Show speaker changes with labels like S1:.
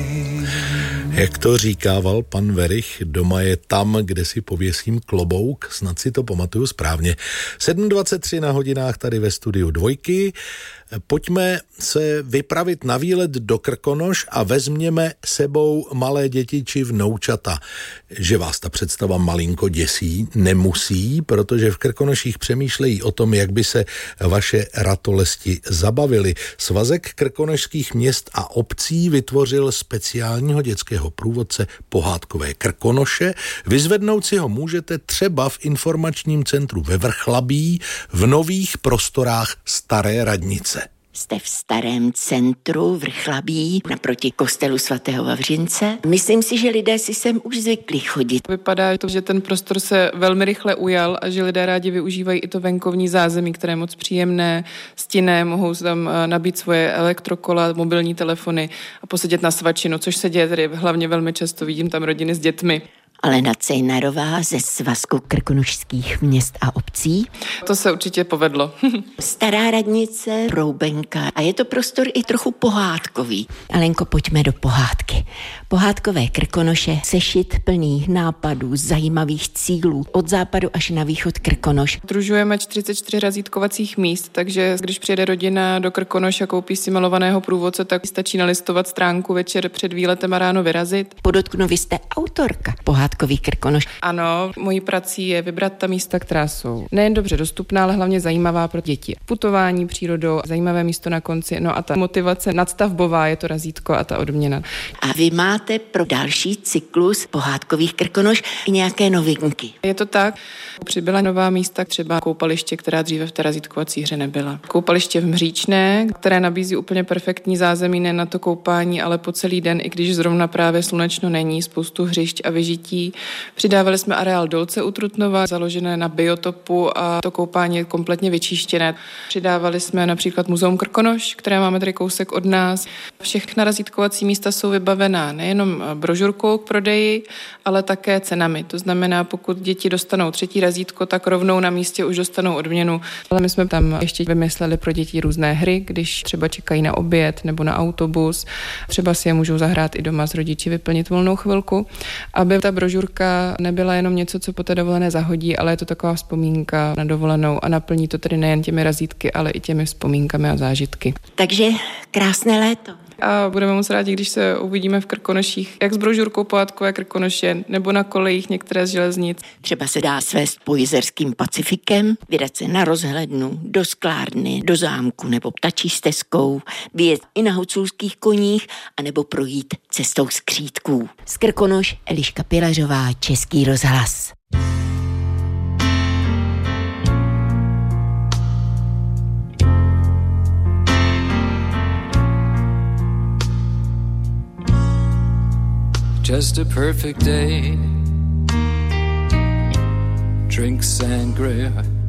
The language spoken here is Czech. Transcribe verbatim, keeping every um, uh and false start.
S1: Jak to říkával pan Werich, doma je tam, kde si pověsím klobouk, snad si to pamatuju správně. sedm dvacet tři na hodinách tady ve studiu Dvojky. Pojďme se vypravit na výlet do Krkonoš a vezměme sebou malé děti či vnoučata. Že vás ta představa malinko děsí, nemusí, protože v Krkonoších přemýšlejí o tom, jak by se vaše ratolesti zabavili. Svazek krkonošských měst a obcí vytvořil speciálního dětského průvodce Pohádkové Krkonoše. Vyzvednout si ho můžete třeba v informačním centru ve Vrchlabí v nových prostorách Staré radnice.
S2: Jste v starém centru Vrchlabí naproti kostelu svatého Vavřince. Myslím si, že lidé si sem už zvykli chodit.
S3: Vypadá to, že ten prostor se velmi rychle ujal a že lidé rádi využívají i to venkovní zázemí, které je moc příjemné, stinné, mohou tam nabít svoje elektrokola, mobilní telefony a posedět na svačinu, což se děje tedy hlavně velmi často, vidím tam rodiny s dětmi.
S2: Alena Cejnarová ze Svazku krkonošských měst a obcí.
S3: To se určitě povedlo.
S2: Stará radnice, Roubenka a je to prostor i trochu pohádkový. Alenko, pojďme do pohádky. Pohádkové Krkonoše, sešit plný nápadů, zajímavých cílů, od západu až na východ Krkonoš.
S3: Družujeme čtyřicet čtyři razítkovacích míst, takže když přijede rodina do Krkonoš a koupí si malovaného průvodce, tak stačí nalistovat stránku večer před výletem a ráno vyrazit.
S2: Podotknu, vy jste autorka Pohádkových Krkonoš.
S3: Ano, mojí prací je vybrat ta místa, která jsou nejen dobře dostupná, ale hlavně zajímavá pro děti. Putování přírodou, zajímavé místo na konci, no a ta motivace nadstavbová je to razítko a ta odměna.
S2: A vy máte pro další cyklus Pohádkových Krkonoš i nějaké novinky?
S3: Je to tak. Přibyla nová místa, třeba koupaliště, která dříve v té razítkovací hře nebyla. Koupaliště v Mříčné, které nabízí úplně perfektní zázemí ne na to koupání, ale po celý den, i když zrovna právě slunečno není, spoustu hřišť a vyžití. Přidávali jsme areál Dolce u Trutnova, založené na biotopu a to koupání je kompletně vyčištěné. Přidávali jsme například Muzeum Krkonoš, které máme tady kousek od nás. Všechna razítkovací místa jsou vybavená nejenom brožurkou k prodeji, ale také cenami. To znamená, pokud děti dostanou třetí razítko, tak rovnou na místě už dostanou odměnu. Ale my jsme tam ještě vymysleli pro děti různé hry, když třeba čekají na oběd nebo na autobus. Třeba si je můžou zahrát i doma s rodiči, vyplnit volnou chvilku, aby ta brožurka nebyla jenom něco, co po té dovolené zahodí, ale je to taková vzpomínka na dovolenou a naplní to tedy nejen těmi razítky, ale i těmi vzpomínkami a zážitky.
S2: Takže krásné léto.
S3: A budeme moc rádi, když se uvidíme v Krkonoších, jak s brožurkou Pohádkové Krkonoše, nebo na kolejích některé z železnic.
S2: Třeba se dá svést po Jizerským Pacifikem, vydat se na rozhlednu, do sklárny, do zámku nebo ptačí stezkou, vyjet i na huculských koních, anebo projít cestou skřítků. Z Krkonoš Eliška Pilařová, Český rozhlas.
S4: Just a perfect day. Drink sangria